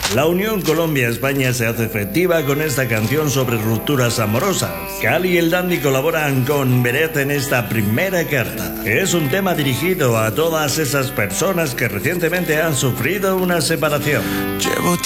La unión Colombia-España se hace efectiva con esta canción sobre rupturas amorosas. Cali y el Dandy colaboran con Beret en esta primera carta. Es un tema dirigido a todas esas personas que recientemente han sufrido una separación. Llevo